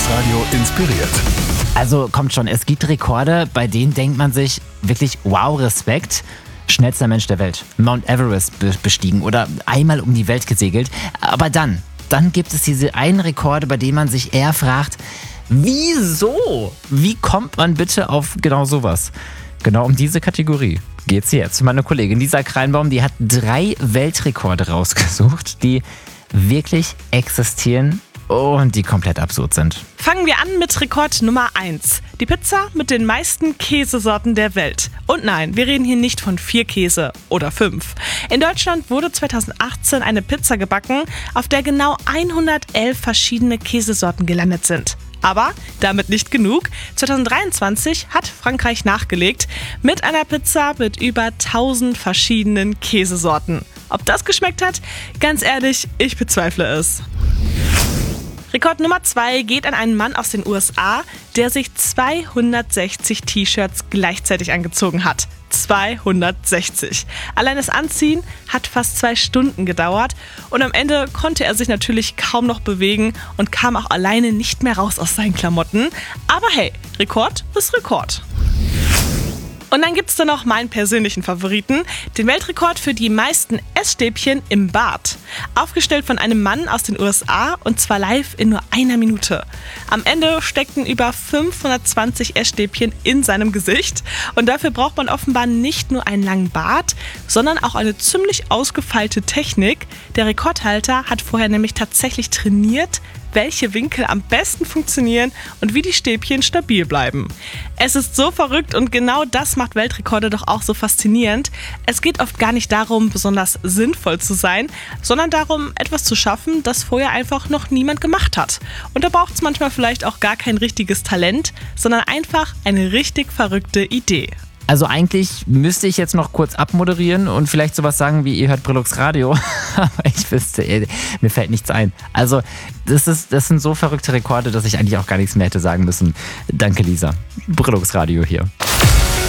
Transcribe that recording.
Radio inspiriert. Also kommt schon, es gibt Rekorde, bei denen denkt man sich wirklich, wow, Respekt. Schnellster Mensch der Welt, Mount Everest bestiegen oder einmal um die Welt gesegelt. Aber dann gibt es diese einen Rekorde, bei dem man sich eher fragt, wieso? Wie kommt man bitte auf genau sowas? Genau um diese Kategorie geht's jetzt. Meine Kollegin Lisa Kreinbaum, die hat 3 Weltrekorde rausgesucht, die wirklich existieren und die komplett absurd sind. Fangen wir an mit Rekord Nummer 1. Die Pizza mit den meisten Käsesorten der Welt. Und nein, wir reden hier nicht von 4 Käse oder 5. In Deutschland wurde 2018 eine Pizza gebacken, auf der genau 111 verschiedene Käsesorten gelandet sind. Aber damit nicht genug. 2023 hat Frankreich nachgelegt mit einer Pizza mit über 1000 verschiedenen Käsesorten. Ob das geschmeckt hat? Ganz ehrlich, ich bezweifle es. Rekord Nummer 2 geht an einen Mann aus den USA, der sich 260 T-Shirts gleichzeitig angezogen hat. 260. Allein das Anziehen hat fast 2 Stunden gedauert und am Ende konnte er sich natürlich kaum noch bewegen und kam auch alleine nicht mehr raus aus seinen Klamotten. Aber hey, Rekord ist Rekord. Und dann gibt's da noch meinen persönlichen Favoriten, den Weltrekord für die meisten Essstäbchen im Bad. Aufgestellt von einem Mann aus den USA und zwar live in nur einer Minute. Am Ende steckten über 520 Essstäbchen in seinem Gesicht und dafür braucht man offenbar nicht nur einen langen Bart, sondern auch eine ziemlich ausgefeilte Technik. Der Rekordhalter hat vorher nämlich tatsächlich trainiert, welche Winkel am besten funktionieren und wie die Stäbchen stabil bleiben. Es ist so verrückt und genau das macht Weltrekorde doch auch so faszinierend. Es geht oft gar nicht darum, besonders sinnvoll zu sein, sondern darum, etwas zu schaffen, das vorher einfach noch niemand gemacht hat. Und da braucht es manchmal vielleicht auch gar kein richtiges Talent, sondern einfach eine richtig verrückte Idee. Also eigentlich müsste ich jetzt noch kurz abmoderieren und vielleicht sowas sagen wie, ihr hört Brillux Radio. Aber ich wüsste, mir fällt nichts ein. Also das sind so verrückte Rekorde, dass ich eigentlich auch gar nichts mehr hätte sagen müssen. Danke, Lisa. Brillux Radio hier.